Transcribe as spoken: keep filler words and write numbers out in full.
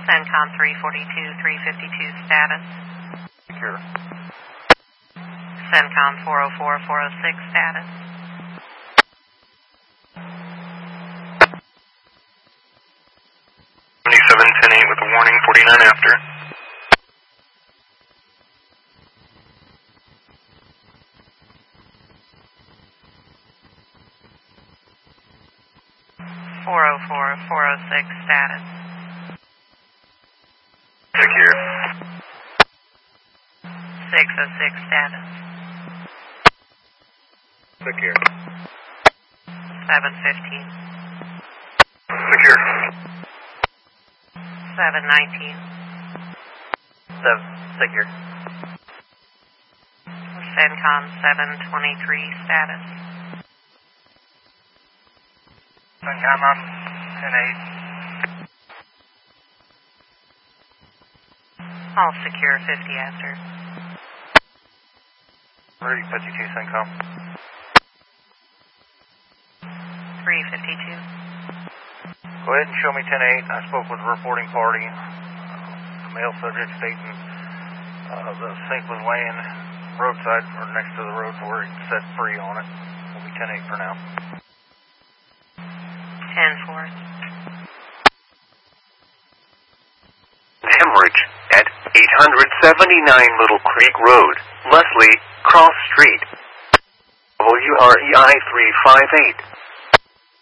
CENTCOM three forty-two, three fifty-two status. Secure. CENTCOM four oh four, four oh six status. seventy-seven, ten eight with a warning, forty-nine after. four oh four, four oh six status. Secure. six oh six status. Secure. seven fifteen. Secure. seven nineteen. Seven. Secure. CENTCOM seven twenty-three status. CENTCOM on ten eight. All secure, fifty after. three fifty-two CENTCOM. three fifty-two. Go ahead and show me ten eight. I spoke with the reporting party. Uh, the male subject stating uh, the sink was laying roadside or next to the road where he set free on it. We'll be ten eight for now. ten four. Hemorrhage at eight seventy-nine Little Creek Road, Leslie, Cross Street. W R E I three five eight.